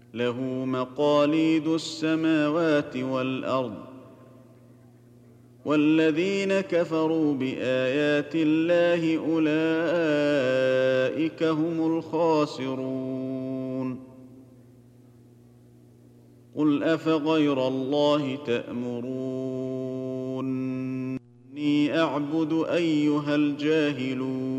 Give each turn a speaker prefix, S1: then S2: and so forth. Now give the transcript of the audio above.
S1: له مقاليد السماوات والأرض والذين كفروا بآيات الله أولئك هم الخاسرون قل أفغير الله تأمروني أعبد أيها الجاهلون